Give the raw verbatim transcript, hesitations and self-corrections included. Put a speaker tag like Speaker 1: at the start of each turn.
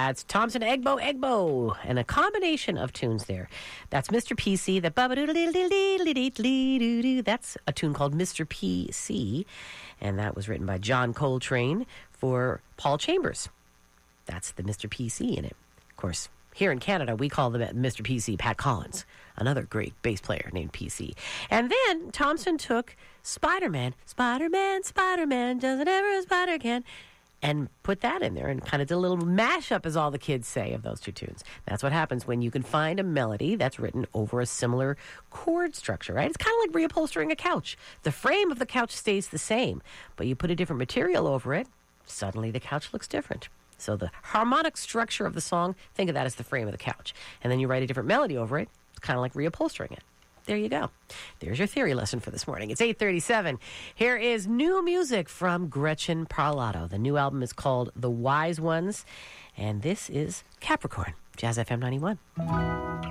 Speaker 1: That's Thompson Egbo Egbo, and a combination of tunes there. That's Mister P C. The That's a tune called Mister P C, and that was written by John Coltrane for Paul Chambers. That's the Mister P C in it. Of course, here in Canada, we call the Mister P C Pat Collins, another great bass player named P C. And then Thompson took Spider-Man, Spider-Man, Spider-Man, does whatever a spider can, and put that in there and kind of did a little mashup, as all the kids say, of those two tunes. That's what happens when you can find a melody that's written over a similar chord structure, right? It's kind of like reupholstering a couch. The frame of the couch stays the same, but you put a different material over it, suddenly the couch looks different. So the harmonic structure of the song, think of that as the frame of the couch. And then you write a different melody over it. It's kind of like reupholstering it. There you go. There's your theory lesson for this morning. It's eight thirty-seven. Here is new music from Gretchen Parlato. The new album is called The Wise Ones, and this is Capricorn, Jazz F M ninety-one.